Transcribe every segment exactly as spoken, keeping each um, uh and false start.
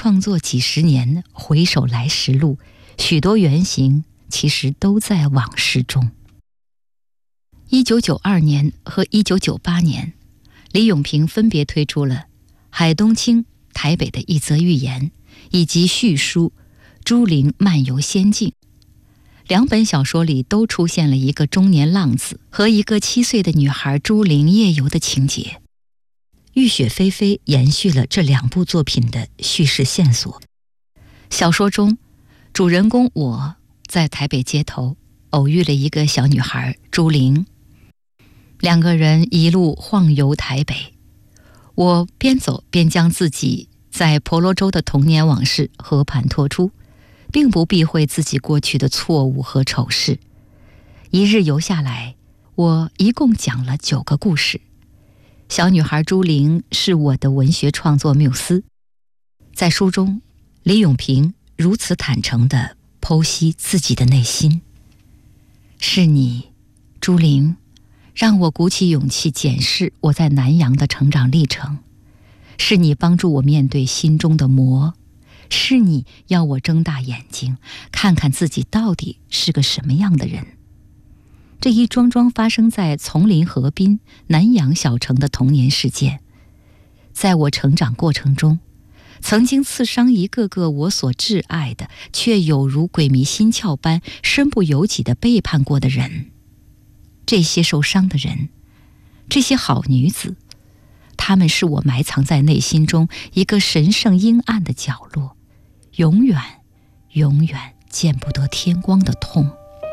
创作几十年，回首来时路，许多原型其实都在往事中。一九九二年和一九九八年，李永平分别推出了海东青台北的一则寓言以及续书《朱陵漫游仙境》。两本小说里都出现了一个中年浪子和一个七岁的女孩朱陵夜游的情节。浴血霏霏延续了这两部作品的叙事线索。小说中，主人公我在台北街头偶遇了一个小女孩朱陵，两个人一路晃游台北。我边走边将自己在婆罗洲的童年往事和盘托出，并不避讳自己过去的错误和丑事。一日游下来，我一共讲了九个故事。小女孩朱陵是我的文学创作缪斯。在书中，李永平如此坦诚地剖析自己的内心。是你，朱陵，让我鼓起勇气检视我在南洋的成长历程。是你帮助我面对心中的魔，是你要我睁大眼睛看看自己到底是个什么样的人。这一桩桩发生在丛林河滨南洋小城的童年事件，在我成长过程中曾经刺伤一个个我所挚爱的，却有如鬼迷心窍般身不由己地背叛过的人。这些受伤的人，这些好女子，她们是我埋藏在内心中一个神圣阴暗的角落，永远永远见不得天光的痛。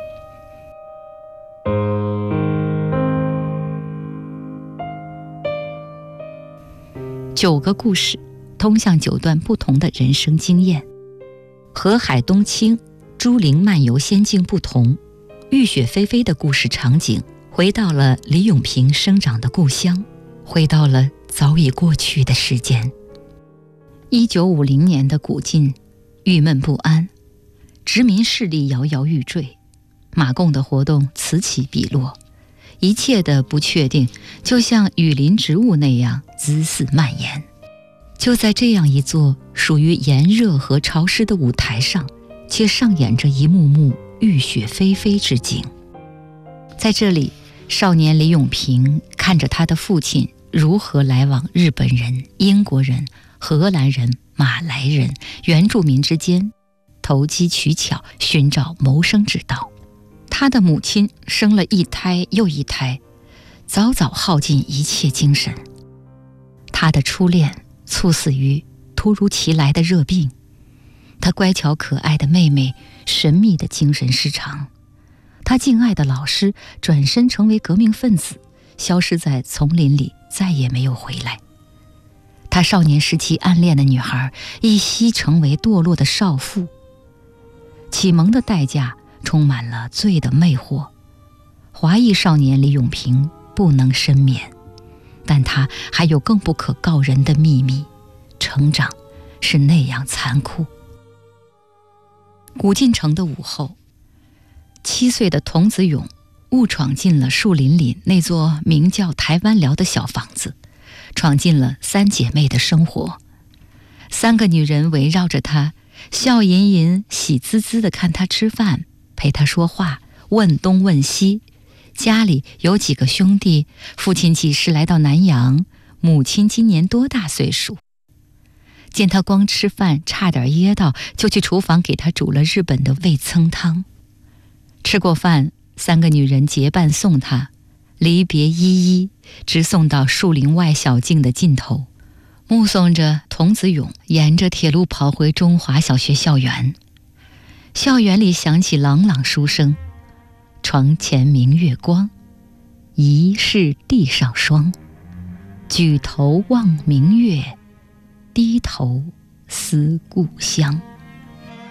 九个故事通向九段不同的人生经验。和海东青《朱陵漫游仙境》不同，浴血霏霏的故事场景回到了李永平生长的故乡，回到了早已过去的时间。一九五零年的古晋，郁闷不安，殖民势力摇摇欲坠，马共的活动此起彼落，一切的不确定就像雨林植物那样滋肆蔓延。就在这样一座属于炎热和潮湿的舞台上，却上演着一幕幕浴血霏霏之景。在这里，少年李永平看着他的父亲如何来往日本人、英国人、荷兰人、马来人、原住民之间，投机取巧，寻找谋生之道。他的母亲生了一胎又一胎，早早耗尽一切精神。他的初恋猝死于突如其来的热病，他乖巧可爱的妹妹神秘的精神失常，他敬爱的老师转身成为革命分子，消失在丛林里，再也没有回来。他少年时期暗恋的女孩一夕成为堕落的少妇。启蒙的代价充满了罪的魅惑，华裔少年李永平不能申免，但他还有更不可告人的秘密，成长是那样残酷。古晋城的午后，七岁的童子勇误闯进了树林里那座名叫台湾寮的小房子，闯进了三姐妹的生活。三个女人围绕着她，笑吟吟喜滋滋地看她吃饭，陪她说话，问东问西。家里有几个兄弟，父亲几时来到南洋，母亲今年多大岁数。见他光吃饭差点噎到，就去厨房给他煮了日本的味噌汤。吃过饭，三个女人结伴送他，离别依依，直送到树林外小径的尽头，目送着童子勇沿着铁路跑回中华小学校园。校园里响起朗朗书声，床前明月光，疑是地上霜。举头望明月，低头思故乡。